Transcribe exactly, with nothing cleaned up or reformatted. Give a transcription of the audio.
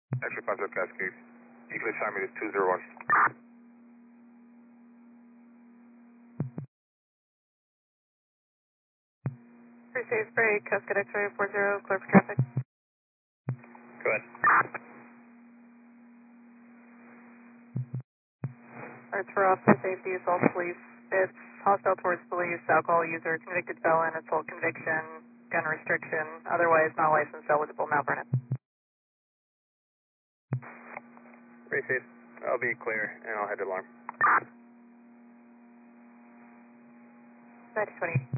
Actually, Positive Cascade. Eagle assignment is two zero one. Free safe break, Cascade X-ray four zero, clear for traffic. Go ahead. Alright, for officer safety, assault police. It's hostile towards police, alcohol user, convicted felon, assault conviction, gun restriction, otherwise not licensed, eligible, Mount Vernon. Free safe. I'll be clear, and I'll head to alarm. ninety twenty.